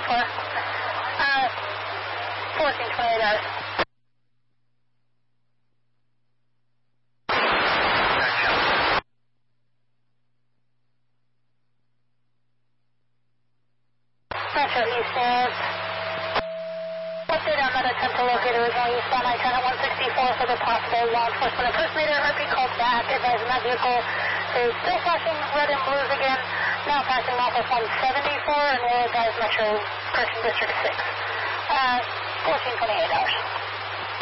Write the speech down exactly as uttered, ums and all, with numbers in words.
four. Uh, fourteen twenty-eight hours. Metro eastbound. Update on that attempt to locate original eastbound I ten at one sixty-four for the possible law enforcement impersonator. Heartbeat called back. Advising that vehicle is still flashing red and blues again. Now passing off of one seventy-four and will advise Metro Correction District six. Uh, fourteen twenty-eight hours.